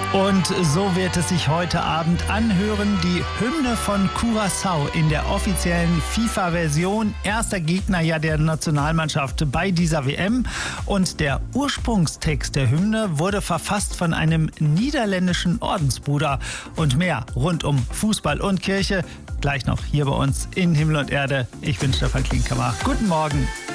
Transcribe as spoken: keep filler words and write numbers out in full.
Und so wird es sich heute Abend anhören, die Hymne von Curaçao in der offiziellen FIFA-Version. Erster Gegner ja der Nationalmannschaft bei dieser W M. Und der Ursprungstext der Hymne wurde verfasst von einem niederländischen Ordensbruder. Und mehr rund um Fußball und Kirche gleich noch hier bei uns in Himmel und Erde. Ich bin Stefan Klinkhammer. Guten Morgen.